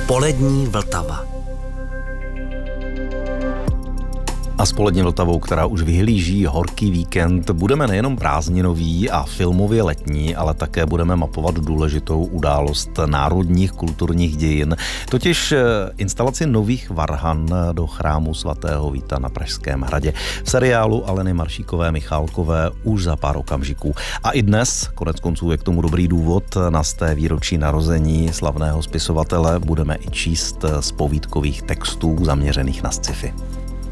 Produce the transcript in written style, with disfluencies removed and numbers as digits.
Polední Vltava. A s Polední Vltavou, která už vyhlíží horký víkend, budeme nejenom prázdninový a filmově letní, ale také budeme mapovat důležitou událost národních kulturních dějin, totiž instalaci nových varhan do chrámu svatého Víta na Pražském hradě. V seriálu Aleny Maršíkové Michálkové už za pár okamžiků. A i dnes, konec konců je k tomu dobrý důvod, na 100. výročí narození slavného spisovatele budeme i číst z povídkových textů zaměřených na sci-fi.